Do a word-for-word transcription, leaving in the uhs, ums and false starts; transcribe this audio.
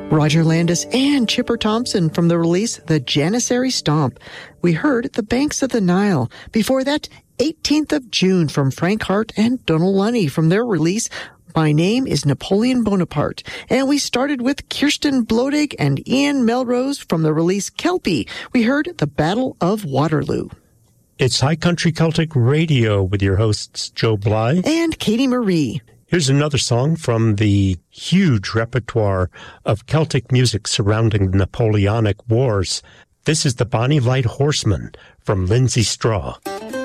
Roger Landis and Chipper Thompson from the release The Janissary Stomp. We heard The Banks of the Nile. Before that, eighteenth of June from Frank Hart and Donald Lunny from their release My Name is Napoleon Bonaparte. And we started with Kirsten Blodig and Ian Melrose from the release Kelpie. We heard The Battle of Waterloo. It's High Country Celtic Radio with your hosts Joe Bly and Katie Marie. Here's another song from the huge repertoire of Celtic music surrounding the Napoleonic Wars. This is the Bonnie Light Horseman from Lindsay Straw.